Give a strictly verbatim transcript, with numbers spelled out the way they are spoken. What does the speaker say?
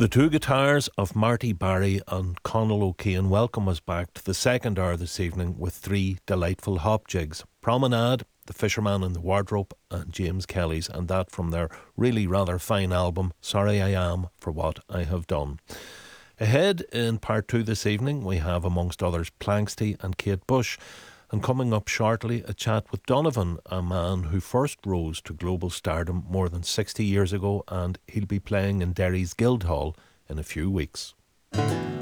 The two guitars of Marty Barry and Conal O'Kane welcome us back to the second hour this evening with three delightful hop jigs. Promenade, The Fisherman in the Wardrobe and James Kelly's, and that from their really rather fine album Sorry I Am for What I Have Done. Ahead in part two this evening we have amongst others Planxty and Kate Bush, and coming up shortly a chat with Donovan, a man who first rose to global stardom more than sixty years ago, and he'll be playing in Derry's Guildhall in a few weeks.